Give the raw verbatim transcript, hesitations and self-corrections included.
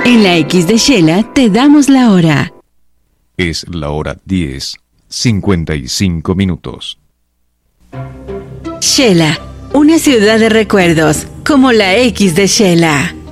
En la X de Shela te damos la hora. Es la hora diez, cincuenta y cinco minutos. Shela, una ciudad de recuerdos, como la X de Shela.